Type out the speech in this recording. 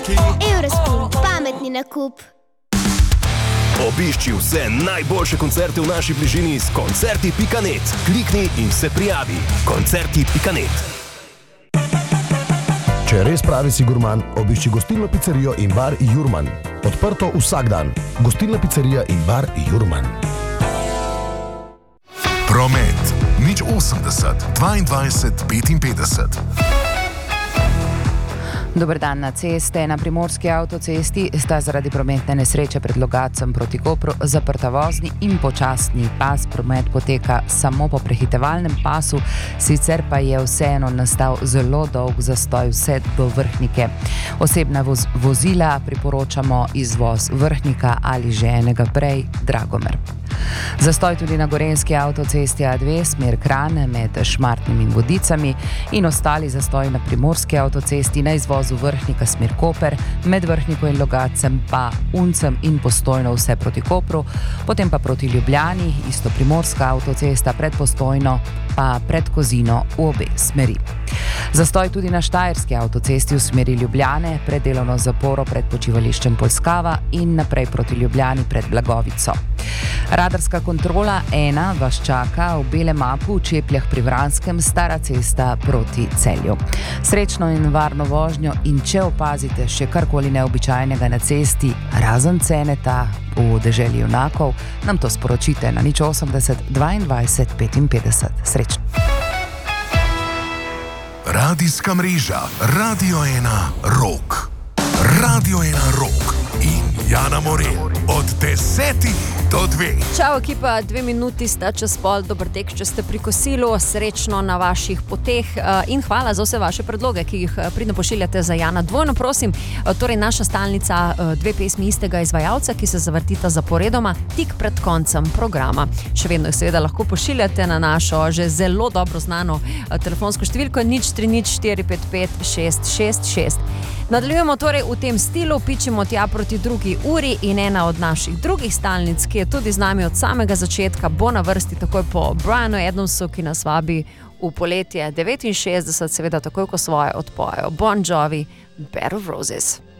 Eurospin, pametni nakup. Obišči vse najboljše koncerte v naši bližini s koncerti.net. Klikni in se prijavi. Koncerti.net. Če res pravi si gurman, obišči gostilno pizzerijo in bar Jurman. Odprto vsak dan. Gostilna pizzerija in bar Jurman. Promet. 080 22 55. Dober dan. Na ceste na Primorski avtocesti sta zaradi prometne nesreče pred Logatcem proti Kopru zaprta vozni in počasni pas. Promet poteka samo po prehitevalnem pasu, sicer pa je vseeno nastal zelo dolg zastoj vse do Vrhnike. Osebna vozila priporočamo izvoz Vrhnika ali že enega prej, Dragomer. Zastoj tudi na Gorenjski avtocesti A2 smer Kranj med Šmartnim in Vodicami in ostali zastoj na Primorski avtocesti na izvozu Vrhnika smer Koper, med Vrhniko in Logatcem pa Uncem in Postojno vse proti Kopru, potem pa proti Ljubljani, isto Primorska avtocesta pred Postojno pa pred Kozino v obe smeri. Zastoj tudi na Štajerski avtocesti v smeri Ljubljane, pred delovno zaporo pred počivališčem Polskava in naprej proti Ljubljani pred Blagovico. Radarska kontrola 1 vas čaka v belem mapu v Čepljah pri Vranskem, stara cesta proti Celju. Srečno in varno vožnjo in če opazite še karkoli neobičajnega na cesti, razen ceneta v deželi junakov, nam to sporočite na 080 22 55. Srečno. Radijska mreža Radio 1 Rock. Radio 1 Rock in Jana Morel od 10 do 2. Čau ekipa, 2 minuti sta čez pol, dober tek, če ste pri kosilu, srečno na vaših poteh in hvala za vse vaše predloge, ki jih pridno pošiljate za Jana. Dvojno prosim, torej naša stalnica, 2 pesmi istega izvajalca, ki se zavrtita zaporedoma tik pred koncem programa. Še vedno jih seveda lahko pošiljate na našo že zelo dobro znano telefonsko številko 030 455 666. Nadaljujemo torej v tem stilu, pičimo tja proti 2. uri in ena od naših drugih stalnic, ki je tudi z nami od samega začetka, bo na vrsti takoj po Brianu Adamsu, ki nas vabi v poletje 69, seveda takoj, ko svoje odpojejo Bon Jovi, Bed of Roses.